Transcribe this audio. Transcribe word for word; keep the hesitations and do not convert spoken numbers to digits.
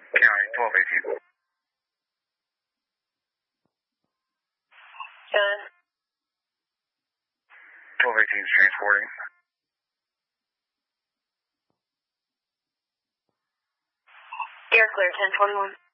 County, twelve eighteen. John. twelve eighteen is transporting. Air clear, ten twenty-one.